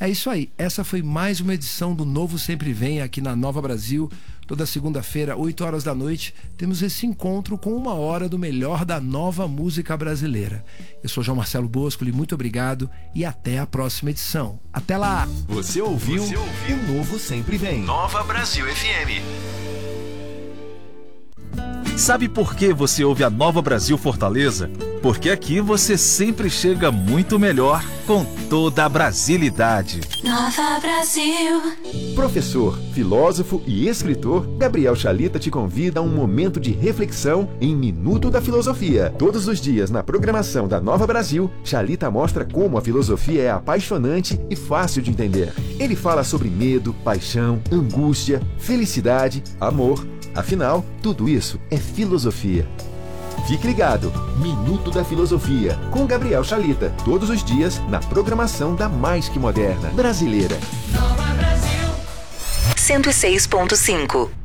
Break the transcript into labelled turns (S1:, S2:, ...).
S1: É isso aí, essa foi mais uma edição do Novo Sempre Vem aqui na Nova Brasil. Toda segunda-feira, 8 horas da noite, temos esse encontro com 1 hora do melhor da nova música brasileira. Eu sou João Marcelo Boscoli, muito obrigado e até a próxima edição. Até lá!
S2: Você ouviu o Novo Sempre Vem. Nova Brasil FM. Sabe por que você ouve a Nova Brasil Fortaleza? Porque aqui você sempre chega muito melhor com toda a brasilidade.
S3: Nova Brasil.
S4: Professor, filósofo e escritor, Gabriel Chalita te convida a um momento de reflexão em Minuto da Filosofia. Todos os dias na programação da Nova Brasil, Chalita mostra como a filosofia é apaixonante e fácil de entender. Ele fala sobre medo, paixão, angústia, felicidade, amor. Afinal, tudo isso é filosofia. Fique ligado, Minuto da Filosofia, com Gabriel Chalita, todos os dias na programação da mais que moderna brasileira.
S3: Nova Brasil 106.5.